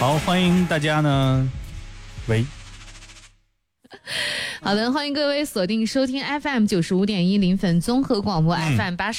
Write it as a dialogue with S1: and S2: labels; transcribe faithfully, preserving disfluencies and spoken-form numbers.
S1: 好，欢迎大家呢，喂。
S2: 好的，欢迎各位锁定收听 F M 九十五点一临汾综合广播、嗯、F M 八十。